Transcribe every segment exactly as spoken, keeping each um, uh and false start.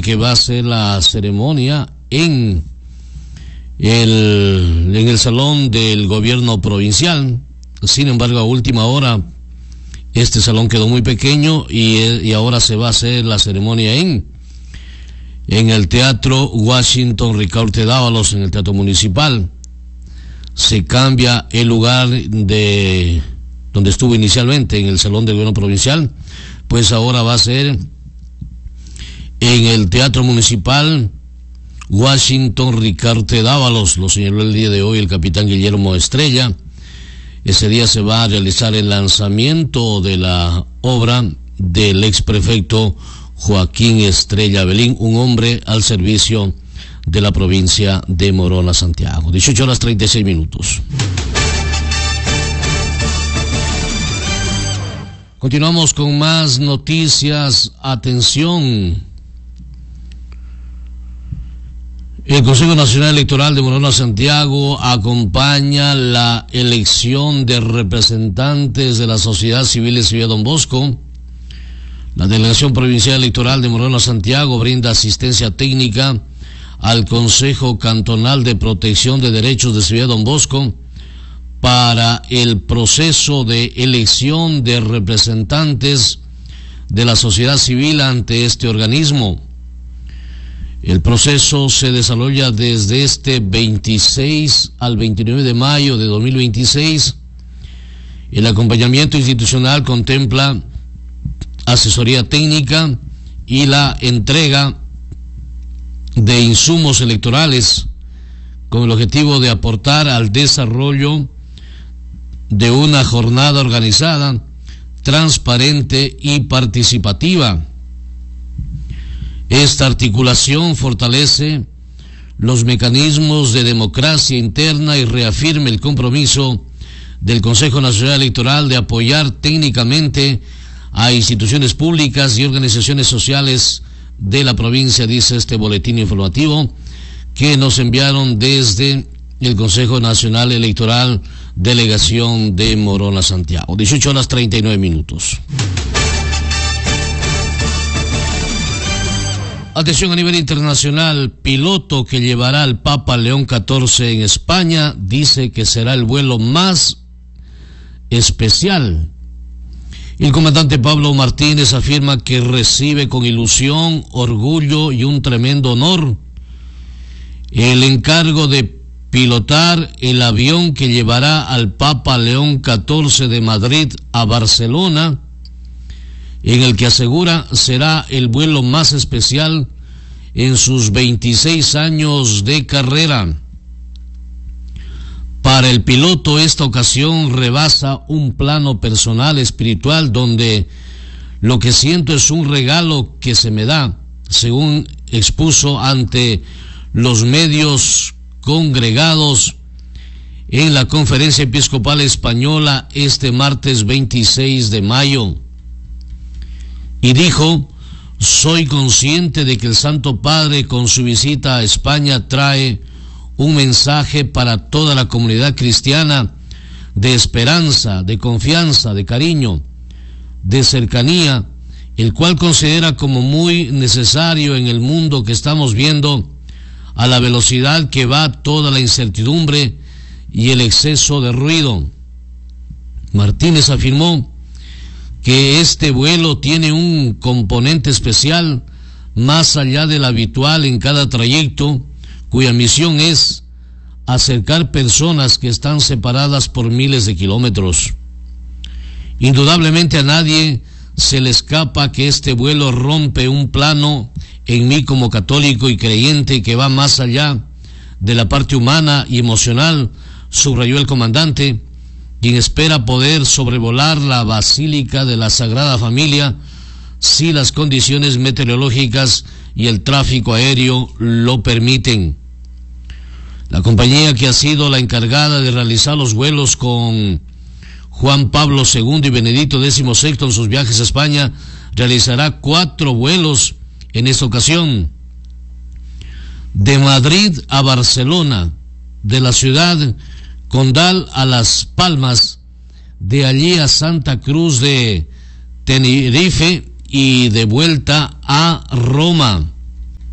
que va a ser la ceremonia en el, en el salón del gobierno provincial. Sin embargo, a última hora, este salón quedó muy pequeño y, y ahora se va a hacer la ceremonia en, en el Teatro Washington Ricaurte Dávalos, en el Teatro Municipal. Se cambia el lugar de donde estuvo inicialmente, en el salón del gobierno provincial, pues ahora va a ser en el Teatro Municipal Washington Ricaurte Dávalos. Lo señaló el día de hoy el capitán Guillermo Estrella. Ese día se va a realizar el lanzamiento de la obra del exprefecto Joaquín Estrella Belín, un hombre al servicio de la provincia de Morona, Santiago. dieciocho horas treinta y seis minutos. Continuamos con más noticias. Atención. El Consejo Nacional Electoral de Morona, Santiago acompaña la elección de representantes de la sociedad civil de Ciudad Don Bosco. La Delegación Provincial Electoral de Morona, Santiago brinda asistencia técnica al Consejo Cantonal de Protección de Derechos de Ciudad Don Bosco para el proceso de elección de representantes de la sociedad civil ante este organismo. El proceso se desarrolla desde este veintiséis al veintinueve de mayo de dos mil veintiséis. El acompañamiento institucional contempla asesoría técnica y la entrega de insumos electorales con el objetivo de aportar al desarrollo de una jornada organizada, transparente y participativa. Esta articulación fortalece los mecanismos de democracia interna y reafirma el compromiso del Consejo Nacional Electoral de apoyar técnicamente a instituciones públicas y organizaciones sociales de la provincia, dice este boletín informativo que nos enviaron desde el Consejo Nacional Electoral, Delegación de Morona, Santiago. dieciocho horas treinta y nueve minutos. Atención a nivel internacional, piloto que llevará al Papa León catorce en España dice que será el vuelo más especial. El comandante Pablo Martínez afirma que recibe con ilusión, orgullo y un tremendo honor el encargo de pilotar el avión que llevará al Papa León catorce de Madrid a Barcelona, en el que asegura será el vuelo más especial en sus veintiséis años de carrera. Para el piloto, esta ocasión rebasa un plano personal, espiritual, donde lo que siento es un regalo que se me da, según expuso ante los medios congregados en la Conferencia Episcopal Española este martes veintiséis de mayo. Y dijo: soy consciente de que el Santo Padre con su visita a España trae un mensaje para toda la comunidad cristiana de esperanza, de confianza, de cariño, de cercanía, el cual considera como muy necesario en el mundo que estamos viendo, a la velocidad que va toda la incertidumbre y el exceso de ruido. Martínez afirmó que este vuelo tiene un componente especial más allá del habitual en cada trayecto, cuya misión es acercar personas que están separadas por miles de kilómetros. Indudablemente a nadie se le escapa que este vuelo rompe un plano en mí como católico y creyente que va más allá de la parte humana y emocional, subrayó el comandante, quien espera poder sobrevolar la Basílica de la Sagrada Familia si las condiciones meteorológicas y el tráfico aéreo lo permiten. La compañía, que ha sido la encargada de realizar los vuelos con Juan Pablo segundo y Benedicto dieciséis en sus viajes a España, realizará cuatro vuelos en esta ocasión: de Madrid a Barcelona, de la ciudad condal a Las Palmas, de allí a Santa Cruz de Tenerife y de vuelta a Roma.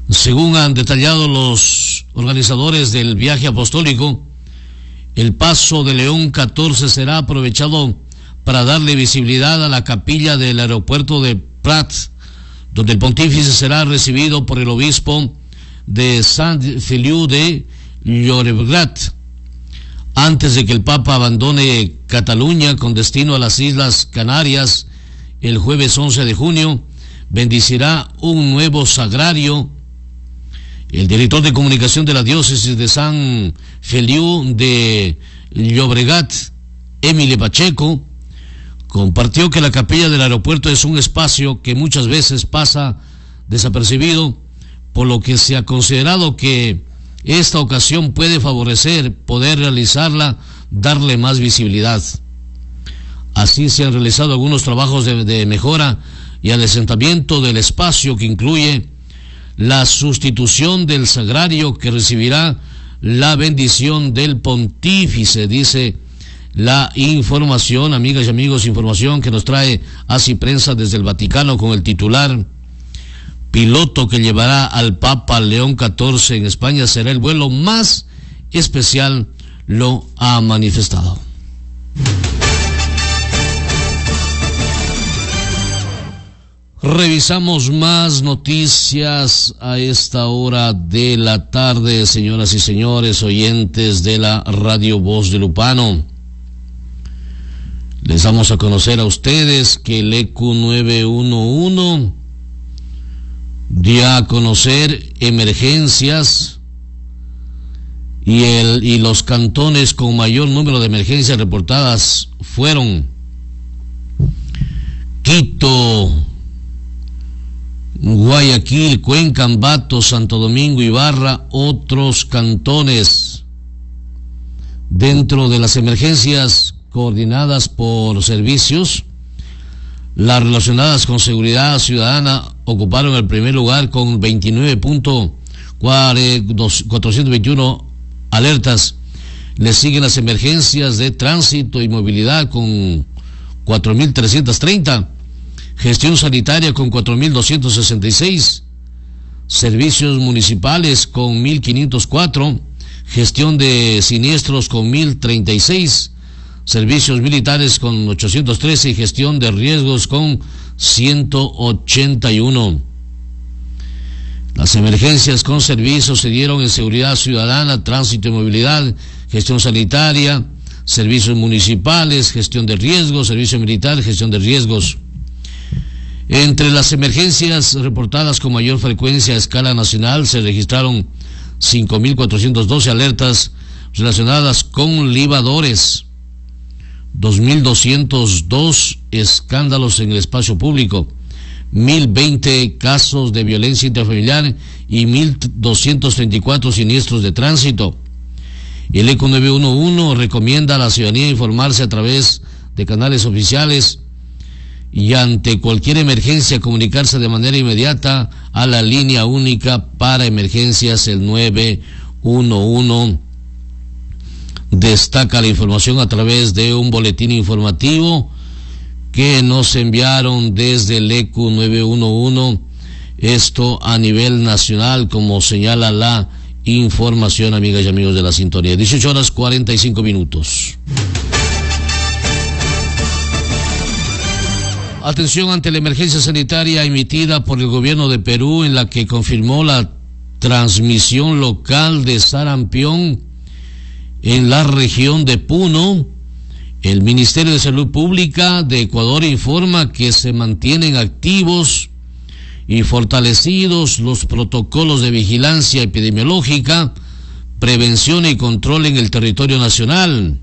Según han detallado los organizadores del viaje apostólico, el paso de León catorce será aprovechado para darle visibilidad a la capilla del aeropuerto de Prat, donde el pontífice será recibido por el obispo de Sant Feliu de Llobregat, antes de que el Papa abandone Cataluña con destino a las Islas Canarias. El jueves once de junio bendicirá un nuevo sagrario. El director de comunicación de la diócesis de San Feliu de Llobregat, Emile Pacheco, compartió que la capilla del aeropuerto es un espacio que muchas veces pasa desapercibido, por lo que se ha considerado que esta ocasión puede favorecer poder realizarla, darle más visibilidad. Así se han realizado algunos trabajos de, de mejora y adesentamiento del espacio, que incluye la sustitución del sagrario que recibirá la bendición del pontífice, dice la información, amigas y amigos, información que nos trae Así Prensa desde el Vaticano con el titular: piloto que llevará al Papa León catorce en España será el vuelo más especial, lo ha manifestado. Revisamos más noticias a esta hora de la tarde, señoras y señores oyentes de la Radio Voz de Lupano. Les damos a conocer a ustedes que el E Q nueve uno uno dio a conocer emergencias y, el, y los cantones con mayor número de emergencias reportadas fueron Quito, Guayaquil, Cuenca, Ambato, Santo Domingo, Ibarra, otros cantones. Dentro de las emergencias coordinadas por servicios, las relacionadas con seguridad ciudadana ocuparon el primer lugar con veintinueve mil cuatrocientos veintiuno alertas. Le siguen las emergencias de tránsito y movilidad con cuatro mil trescientos treinta, gestión sanitaria con cuatro mil doscientos sesenta y seis, servicios municipales con mil quinientos cuatro, gestión de siniestros con mil treinta y seis, servicios militares con ochocientos trece y gestión de riesgos con ciento ochenta y uno. Las emergencias con servicios se dieron en seguridad ciudadana, tránsito y movilidad, gestión sanitaria, servicios municipales, gestión de riesgos, servicio militar, gestión de riesgos. Entre las emergencias reportadas con mayor frecuencia a escala nacional se registraron cinco mil cuatrocientos doce alertas relacionadas con libadores, dos mil doscientos dos escándalos en el espacio público, mil veinte casos de violencia intrafamiliar y mil doscientos treinta y cuatro siniestros de tránsito. El E Q nueve uno uno recomienda a la ciudadanía informarse a través de canales oficiales y ante cualquier emergencia comunicarse de manera inmediata a la línea única para emergencias, el nueve uno uno. Destaca la información a través de un boletín informativo que nos enviaron desde el E Q nueve uno uno, esto a nivel nacional, como señala la información, amigas y amigos de la sintonía. dieciocho horas cuarenta y cinco minutos. Atención ante la emergencia sanitaria emitida por el gobierno de Perú, en la que confirmó la transmisión local de sarampión en la región de Puno. El Ministerio de Salud Pública de Ecuador informa que se mantienen activos y fortalecidos los protocolos de vigilancia epidemiológica, prevención y control en el territorio nacional.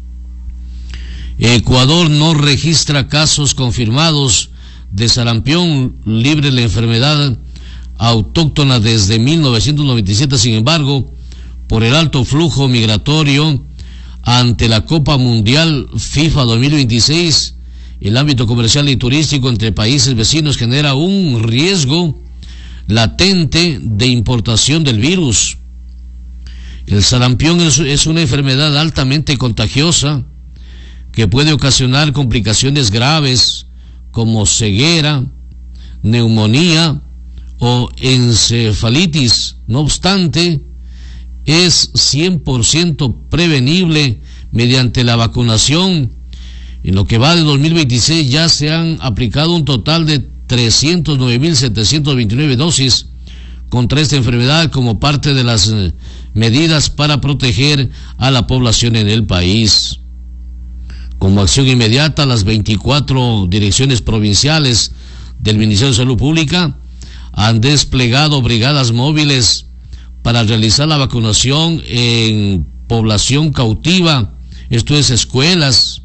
Ecuador no registra casos confirmados de sarampión, libre de la enfermedad autóctona desde mil novecientos noventa y siete. Sin embargo, por el alto flujo migratorio ante la Copa Mundial FIFA dos mil veintiséis, el ámbito comercial y turístico entre países vecinos genera un riesgo latente de importación del virus. El sarampión es, es una enfermedad altamente contagiosa que puede ocasionar complicaciones graves como ceguera, neumonía o encefalitis. No obstante, es cien por ciento prevenible mediante la vacunación. En lo que va de dos mil veintiséis ya se han aplicado un total de trescientos nueve mil setecientos veintinueve dosis contra esta enfermedad como parte de las medidas para proteger a la población en el país. Como acción inmediata, las veinticuatro direcciones provinciales del Ministerio de Salud Pública han desplegado brigadas móviles para realizar la vacunación en población cautiva, esto es escuelas,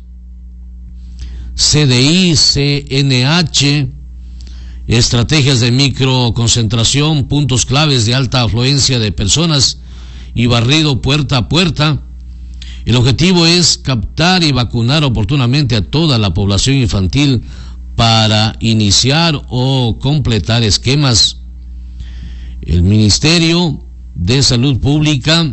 C D I, C N H, estrategias de microconcentración, puntos claves de alta afluencia de personas y barrido puerta a puerta. El objetivo es captar y vacunar oportunamente a toda la población infantil para iniciar o completar esquemas. El Ministerio de Salud Pública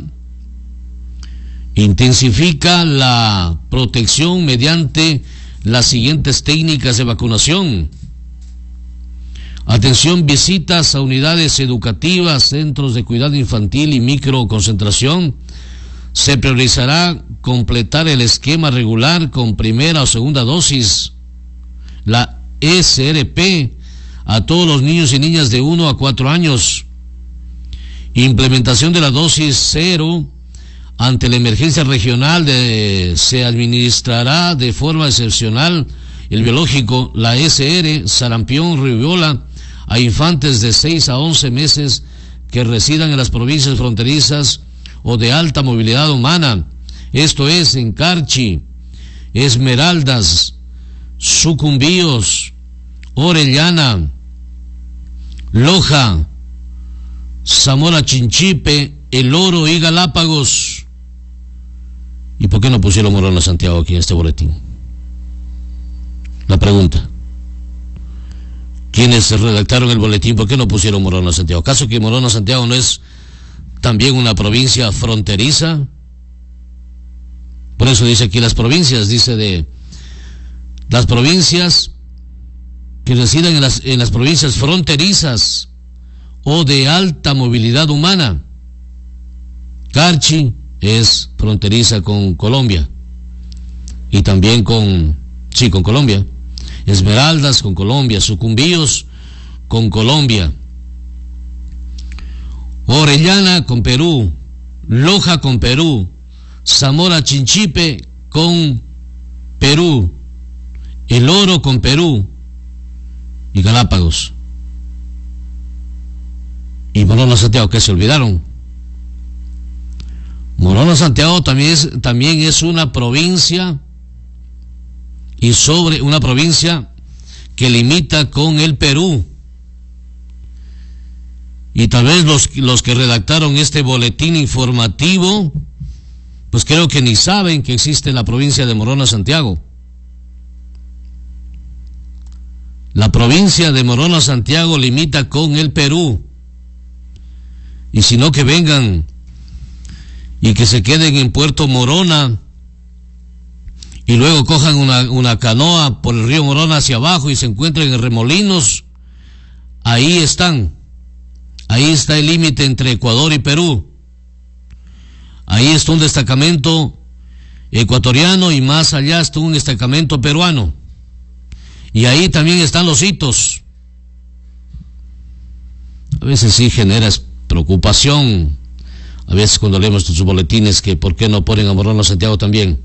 intensifica la protección mediante las siguientes técnicas de vacunación. Atención, visitas a unidades educativas, centros de cuidado infantil y microconcentración. Se priorizará completar el esquema regular con primera o segunda dosis, la S R P, a todos los niños y niñas de uno a cuatro años. Implementación de la dosis cero. Ante la emergencia regional de, se administrará de forma excepcional el biológico, la S R, sarampión, rubiola, a infantes de seis a once meses que residan en las provincias fronterizas o de alta movilidad humana, esto es en Carchi, Esmeraldas, Sucumbíos, Orellana, Loja, Zamora Chinchipe, El Oro y Galápagos. ¿Y por qué no pusieron Morona Santiago aquí en este boletín? La pregunta. ¿Quiénes redactaron el boletín? ¿Por qué no pusieron Morona Santiago? ¿Acaso que Morona Santiago no es también una provincia fronteriza? Por eso dice aquí las provincias, dice de las provincias que residen en las, en las provincias fronterizas o de alta movilidad humana. Carchi es fronteriza con Colombia y también con, sí, con Colombia. Esmeraldas con Colombia, Sucumbíos con Colombia, Orellana con Perú, Loja con Perú, Zamora Chinchipe con Perú, El Oro con Perú y Galápagos. Y Morona Santiago, ¿qué se olvidaron? Morona Santiago también es, también es una provincia, y sobre una provincia que limita con el Perú. Y tal vez los, los que redactaron este boletín informativo, pues creo que ni saben que existe la provincia de Morona Santiago. La provincia de Morona Santiago limita con el Perú. Y si no, que vengan y que se queden en Puerto Morona y luego cojan una, una canoa por el río Morona hacia abajo y se encuentren en Remolinos. Ahí están. Ahí está el límite entre Ecuador y Perú. Ahí está un destacamento ecuatoriano y más allá está un destacamento peruano. Y ahí también están los hitos. A veces sí genera preocupación. A veces cuando leemos sus boletines que por qué no ponen a Morona Santiago también.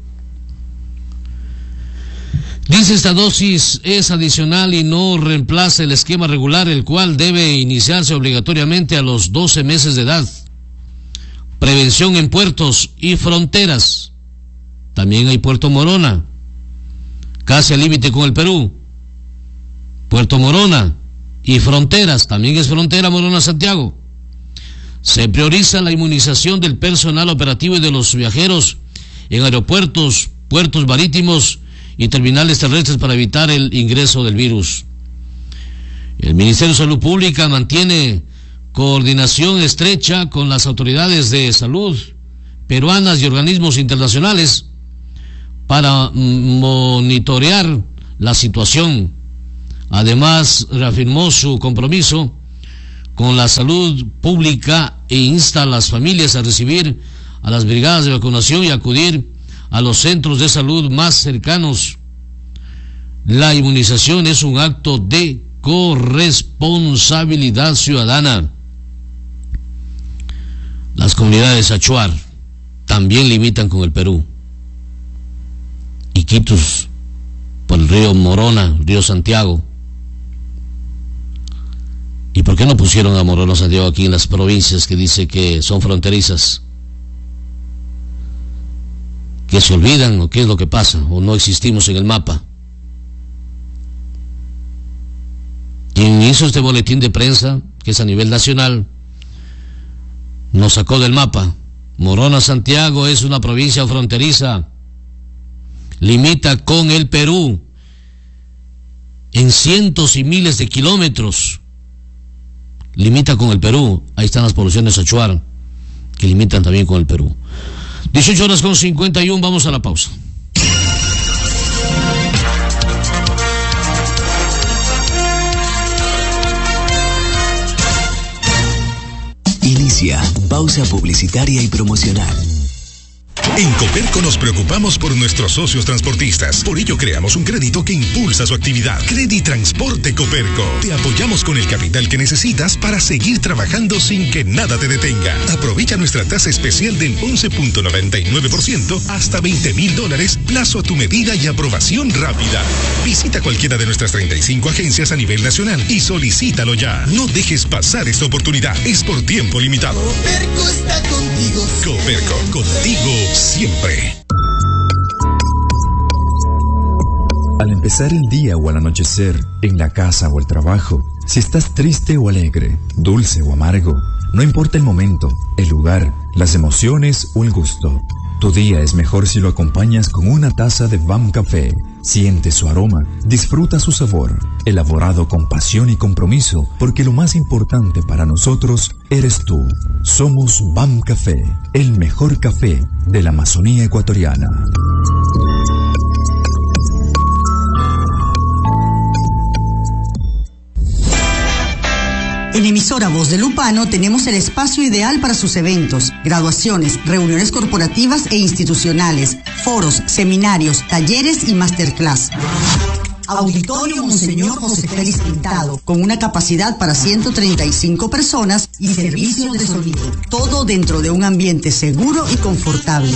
Dice, esta dosis es adicional y no reemplaza el esquema regular, el cual debe iniciarse obligatoriamente a los doce meses de edad. Prevención en puertos y fronteras. También hay Puerto Morona, casi al límite con el Perú. Puerto Morona y fronteras, también es frontera Morona Santiago. Se prioriza la inmunización del personal operativo y de los viajeros en aeropuertos, puertos marítimos y terminales terrestres para evitar el ingreso del virus. El Ministerio de Salud Pública mantiene coordinación estrecha con las autoridades de salud peruanas y organismos internacionales para monitorear la situación. Además, reafirmó su compromiso con la salud pública e insta a las familias a recibir a las brigadas de vacunación y acudir a los centros de salud más cercanos. La inmunización es un acto de corresponsabilidad ciudadana. Las comunidades Achuar también limitan con el Perú. Iquitos, por el río Morona, río Santiago. ¿Y por qué no pusieron a Morona Santiago aquí en las provincias que dice que son fronterizas? ¿Que se olvidan o qué es lo que pasa? ¿O no existimos en el mapa? Quien hizo este boletín de prensa, que es a nivel nacional, nos sacó del mapa. Morona Santiago es una provincia fronteriza, limita con el Perú en cientos y miles de kilómetros, limita con el Perú. Ahí están las poblaciones Achuar, que limitan también con el Perú. dieciocho horas con cincuenta y uno, vamos a la pausa. Inicia pausa publicitaria y promocional. En Coperco nos preocupamos por nuestros socios transportistas. Por ello creamos un crédito que impulsa su actividad. Creditransporte Coperco. Te apoyamos con el capital que necesitas para seguir trabajando sin que nada te detenga. Aprovecha nuestra tasa especial del once punto noventa y nueve por ciento hasta veinte mil dólares, plazo a tu medida y aprobación rápida. Visita cualquiera de nuestras treinta y cinco agencias a nivel nacional y solicítalo ya. No dejes pasar esta oportunidad. Es por tiempo limitado. Coperco está contigo. Coperco, contigo siempre. Al empezar el día o al anochecer, en la casa o el trabajo, si estás triste o alegre, dulce o amargo, no importa el momento, el lugar, las emociones o el gusto. Tu día es mejor si lo acompañas con una taza de B A M Café. Siente su aroma, disfruta su sabor, elaborado con pasión y compromiso, porque lo más importante para nosotros eres tú. Somos B A M Café, el mejor café de la Amazonía ecuatoriana. En Emisora Voz de Lupano tenemos el espacio ideal para sus eventos, graduaciones, reuniones corporativas e institucionales, foros, seminarios, talleres y masterclass. Auditorio Monseñor José Félix Pintado, con una capacidad para ciento treinta y cinco personas y servicio de sonido. Todo dentro de un ambiente seguro y confortable.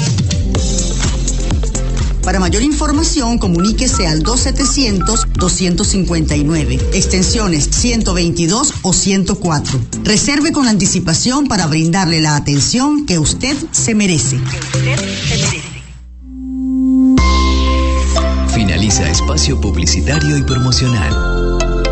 Para mayor información, comuníquese al dos setecientos, doscientos cincuenta y nueve, extensiones ciento veintidós o ciento cuatro. Reserve con anticipación para brindarle la atención que usted se merece. Que usted se merece. Finaliza espacio publicitario y promocional.